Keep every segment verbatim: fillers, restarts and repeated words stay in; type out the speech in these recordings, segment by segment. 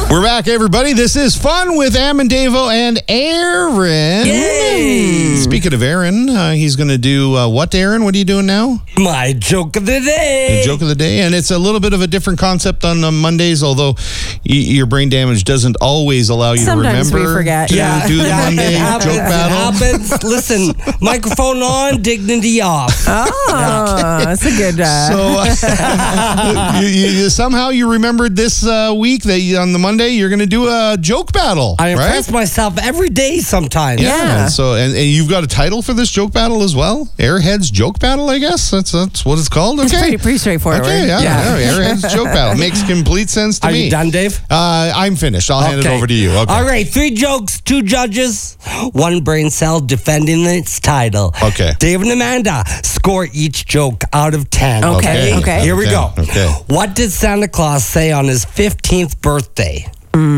We're back, everybody. This is Fun with Am and Davo and Aaron. Yay! Speaking of Aaron, uh, he's going to do uh, what, Aaron? What are you doing now? My joke of the day. The joke of the day. And it's a little bit of a different concept on uh, Mondays, although y- your brain damage doesn't always allow you Sometimes to remember we forget. to Yeah, do the yeah, Monday it happens, joke battle. It happens. Listen, microphone on, dignity off. Oh, that's a good. Uh, So uh, you, you, somehow you remembered this uh, week that you, on the Monday you're going to do a joke battle. I right? impress myself every day sometimes. Yeah. Yeah. And so and, and you've got a title for this joke battle as well? Airheads Joke Battle, I guess. That's that's what it's called. Okay. it's pretty, pretty straightforward. Okay, yeah, Yeah. yeah. Airheads Joke Battle makes complete sense to Are me. you done, Dave? Uh, I'm finished. I'll hand it Okay. over to you. Okay. All right, three jokes, two judges, one brain cell defending its title. Okay. Dave and Amanda score each joke out of ten. Okay, okay. Here we go. Okay. What did Santa Claus say on his fifteenth birthday?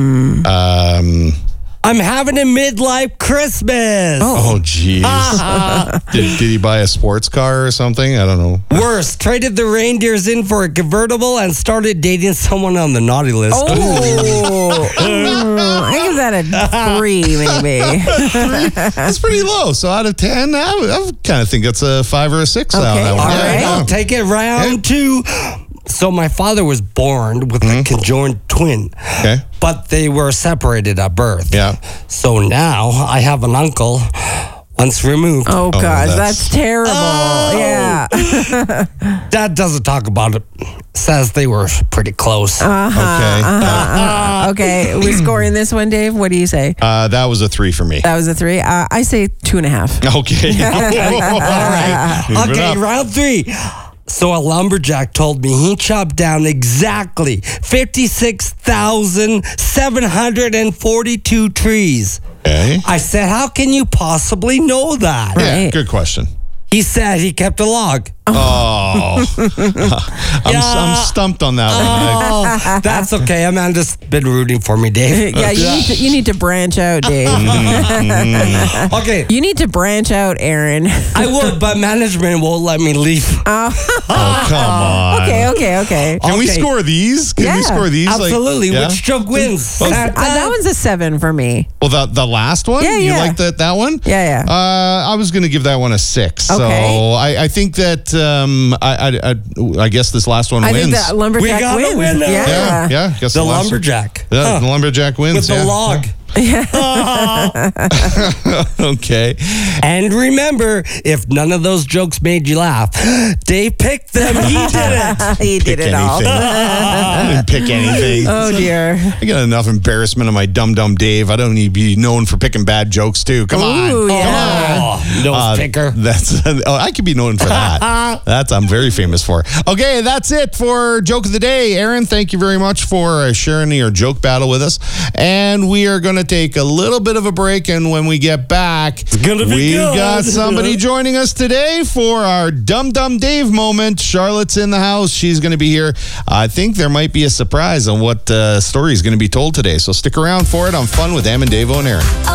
Um. I'm having a midlife Christmas. Oh, jeez. did, did he buy a sports car or something? I don't know. Worse, traded the reindeers in for a convertible and started dating someone on the naughty list. Oh, mm, I give that a three, maybe. That's pretty low. So out of ten, I, would- I would kind of think that's a five or a six. Okay. Now, that one. All Yeah, right. yeah. I'll take it round Yeah. two. So my father was born with a conjoined twin, Okay. but they were separated at birth. Yeah. So now I have an uncle once removed. Oh, God, that's- that's, terrible. Oh. Yeah. Dad doesn't talk about it. Says they were pretty close. Okay. Uh, Okay, we're scoring this one, Dave. What do you say? uh, that was a three for me. That was a three. Uh, I say two and a half. Okay. All right. Move it Okay, up. round three. So a lumberjack told me he chopped down exactly fifty-six thousand seven hundred forty-two trees. Okay. I said, how can you possibly know that? Yeah, Right. good question. He said he kept a log. Oh, I'm, Yeah. I'm stumped on that one. Oh, that's okay. Amanda's been rooting for me, Dave. Yeah, you need to, you need to branch out, Dave. Okay, You need to branch out, Aaron. I would, but management won't let me leave. Oh, come on. Okay, okay, okay. Can we Okay. score these? Can we Yeah. score these? Like- Absolutely. yeah? Which joke wins? Uh, that one's a seven for me. Well, the, the last one? Yeah, You yeah. like that, that one? Yeah, yeah. Uh, I was going to give that one a six. Okay. So I, I think that, um, I, I, I, I guess this last one I wins. think that lumberjack We got a wins. winner. Yeah. yeah, yeah. I guess The last one- lumberjack. Yeah, Huh. the lumberjack wins. With the yeah. log. Okay. And remember, if none of those jokes made you laugh, Dave picked them. He did it. he did Pick it all. anything. I didn't pick anything. Oh, dear. I got enough embarrassment of my dumb dumb Dave. I don't need to be known for picking bad jokes too. Come on. Ooh, yeah. Oh, nose Uh, picker. That's oh, I could be known for that. That's I'm very famous for. Okay, that's it for joke of the day. Aaron, thank you very much for uh, sharing your joke battle with us. And we are going to take a little bit of a break. And when we get back, gonna be we good. got somebody joining us today for our Dum Dum Dave moment. Charlotte's in the house. She's going to be here. I think there might be a surprise on what uh, story is going to be told today. So stick around for it on Fun with Am and Davo and Aaron.